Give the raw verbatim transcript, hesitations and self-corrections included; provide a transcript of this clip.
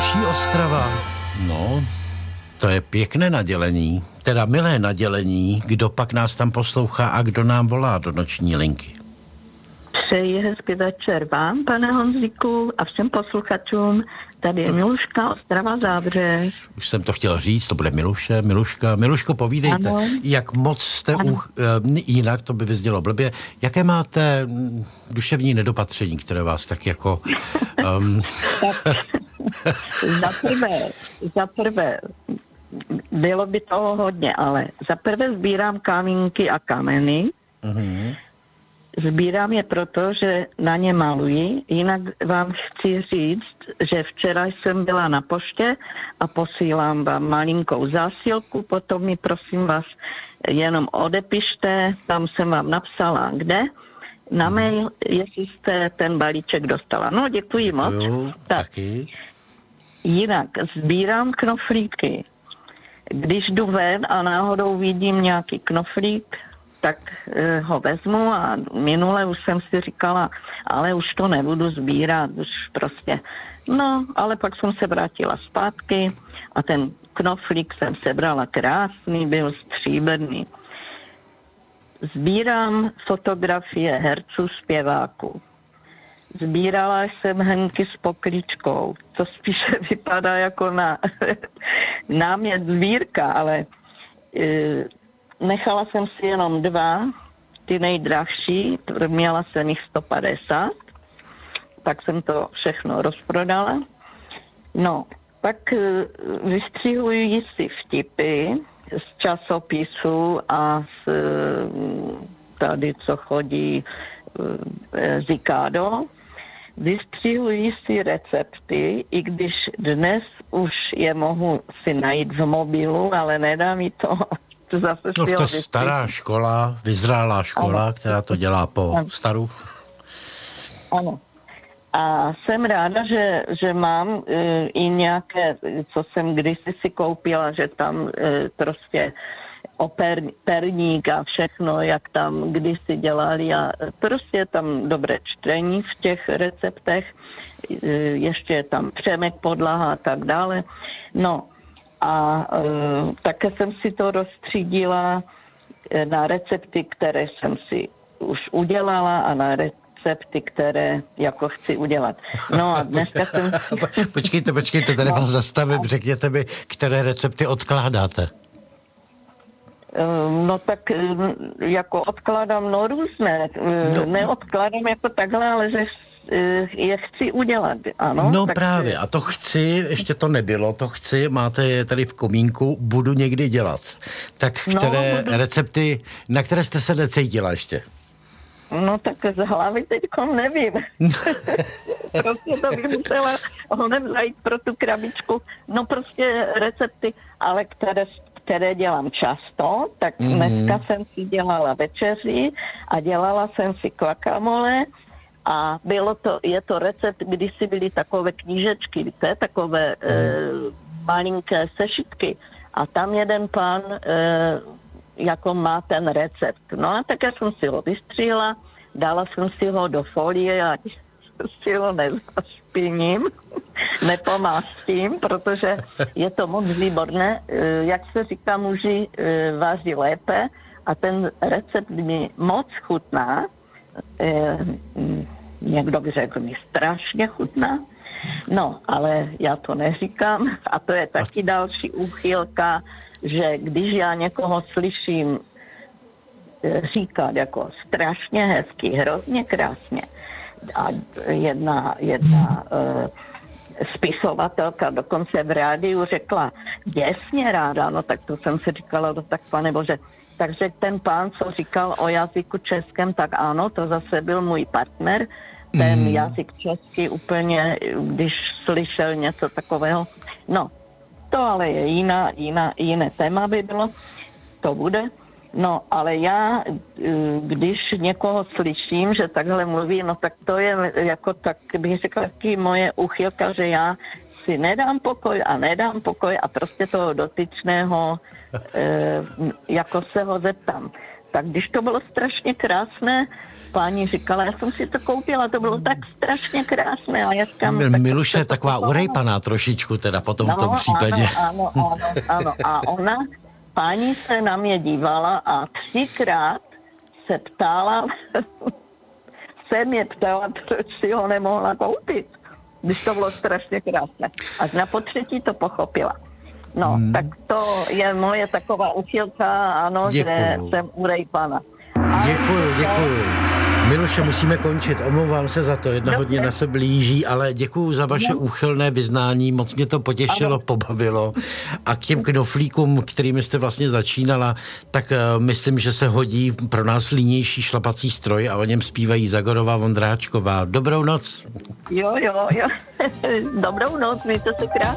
Noční Ostrava. No, to je pěkné nadělení, teda milé nadělení, kdo pak nás tam poslouchá a kdo nám volá do noční linky. Přeji hezký večer vám, pane Honzíku, a všem posluchačům. Tady je Miluška, Ostrava Zábřeh. Už jsem to chtěl říct, to bude Miluše, Miluška. Miluško, povídejte, ano. Jak moc jste u, jinak, to by vyznělo blbě, jaké máte duševní nedopatření, které vás tak jako... Um... tak, za prvé, za prvé, bylo by toho hodně, ale za prvé sbírám kamínky a kameny. Mhm. Sbírám je proto, že na ně maluji. Jinak vám chci říct, že včera jsem byla na poště a posílám vám malinkou zásilku, potom mi prosím vás jenom odepište, tam jsem vám napsala kde, na mail, jestli jste ten balíček dostala. No, děkuji moc. Jo, tak. Taky. Jinak sbírám knoflíky. Když jdu ven a náhodou vidím nějaký knoflík, tak e, ho vezmu a minule už jsem si říkala, ale už to nebudu sbírat, už prostě. No, ale pak jsem se vrátila zpátky a ten knoflík jsem sebrala krásný, byl stříbrný. Sbírám fotografie herců, zpěváků. Sbírala jsem hrnky s pokličkou. To spíše vypadá jako na námět sbírka, ale e, nechala jsem si jenom dva, ty nejdrahší, měla jsem jich sto padesát, tak jsem to všechno rozprodala. No, pak vystřihuji si vtipy z časopisů a z tady, co chodí Zikado. Vystřihuji si recepty, i když dnes už je mohu si najít v mobilu, ale nedá mi to. To zase no to je stará škola, vyzrálá škola, ano. Která to dělá po ano. staru. Ano. A jsem ráda, že, že mám uh, i nějaké, co jsem kdysi si koupila, že tam uh, prostě oper, perník a všechno, jak tam kdysi dělali a prostě tam dobré čtení v těch receptech, uh, ještě je tam Přemek Podlaha a tak dále. No, a e, také jsem si to rozstřídila na recepty, které jsem si už udělala a na recepty, které jako chci udělat. No a dneska jsem... Počkejte, počkejte, tady no. vás zastavím, řekněte mi, které recepty odkládáte. No tak jako odkládám, no různé. No. Neodkládám jako takhle, ale že je chci udělat, ano. No tak právě, a to chci, ještě to nebylo, to chci, máte je tady v komínku, budu někdy dělat. Tak které no, recepty, na které jste se necítila ještě? No tak z hlavy teďkom nevím. Prostě to by musela honem zajít pro tu krabičku. No prostě recepty, ale které, které dělám často, tak mm-hmm. dneska jsem si dělala večeři a dělala jsem si guacamole. A bylo to, je to recept, kdysi byly takové knížečky, víte, takové mm. e, malinké sešitky. A tam jeden pán e, jako má ten recept. No a tak já jsem si ho vystřihla, dala jsem si ho do folie a si ho nezašpiním, nepomástím, protože je to moc výborné. E, jak se říká, muži e, vaří lépe a ten recept mi moc chutná. E, někdo by řekl, mi strašně chutná. No, ale já to neříkám. A to je taky další úchylka, že když já někoho slyším říkat jako strašně hezky, hrozně krásně, a jedna, jedna uh, spisovatelka dokonce v rádiu řekla děsně ráda, no tak to jsem si říkala, no tak pane bože. Takže ten pán, co říkal o jazyku českém, tak ano, to zase byl můj partner. Ten mm. jazyk český úplně, když slyšel něco takového. No, to ale je jiná, jiná, jiné téma by bylo, to bude. No, ale já, když někoho slyším, že takhle mluví, no tak to je jako tak, bych řekla, taky moje úchylka, že já si nedám pokoj a nedám pokoj a prostě toho dotyčného e, jako se ho zeptám. Tak když to bylo strašně krásné, paní říkala, já jsem si to koupila, to bylo tak strašně krásné. A já říkám, tak Miluše je taková urejpaná trošičku teda potom no, v tom případě. Ano, ano, ano, ano. A ona, paní se na mě dívala a třikrát se ptala, se mě ptala, proč si ho nemohla koupit, když to bylo strašně krásné. A na potřetí to pochopila. No, hmm. tak to je moje taková uchylka, ano, děkuju. Že jsem urejpana. Děkuju, děkuju. Miluše, musíme končit, omlouvám se za to, jedna Dobře. hodina se blíží, ale děkuju za vaše no. úchylné vyznání, moc mě to potěšilo, ano. pobavilo a k těm knoflíkům, kterými jste vlastně začínala, tak uh, myslím, že se hodí pro nás línější šlapací stroj a o něm zpívají Zagorová, Vondráčková. Dobrou noc. Jo, jo, jo. Dobrou noc, mějte se krásně.